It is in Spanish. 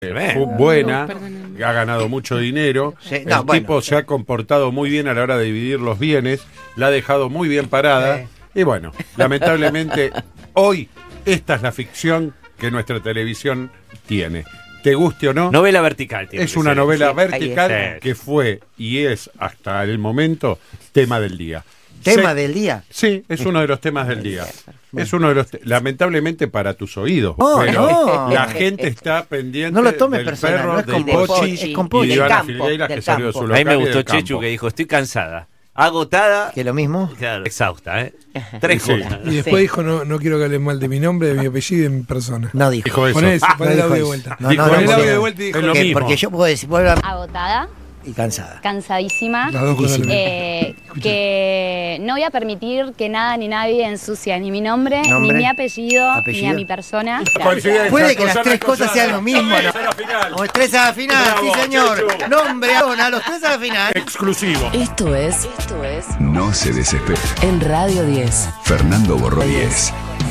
buena, ha ganado mucho dinero, el tipo se ha comportado muy bien a la hora de dividir los bienes, la ha dejado muy bien parada, y bueno, lamentablemente hoy esta es la ficción que nuestra televisión tiene. Te guste o no, novela vertical. Es una novela vertical que fue y es hasta el momento tema del día. ¿Tema del día? Sí, es uno de los temas del día. Es uno de los lamentablemente para tus oídos, pero la gente está pendiente. No lo tomes del personal, perro, no es del con Pochi Pochi, y de Ivana Filgueiras, que salió de su local. A mí me gustó Chechu que dijo, estoy cansada, agotada. ¿Que lo mismo? Claro, exhausta, Tres cosas. Y después dijo, no quiero que hablen mal de mi nombre, de mi apellido y de mi persona. No dijo eso. Pon el audio de vuelta. Pon el audio de vuelta y dijo lo mismo. Porque yo puedo decir, agotada y cansada. Cansadísima, Las dos cosas que no voy a permitir que nada ni nadie ensucie ni mi nombre, ni mi apellido, ni a mi persona. Puede que las tres cosas sean lo mismo, ¿no? O tres a la final, Bravo, sí señor. Chechu. Nombre, a los tres a la final. Exclusivo. Esto es No se desespere. en Radio 10. Fernando Borro 10.